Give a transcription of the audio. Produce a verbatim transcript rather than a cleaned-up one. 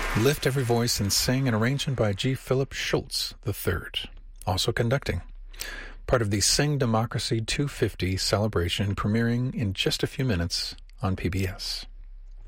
Lift Every Voice and Sing, an arrangement by G. Philip Schultz the third, also conducting. Part of the Sing Democracy two fifty celebration, premiering in just a few minutes on P B S.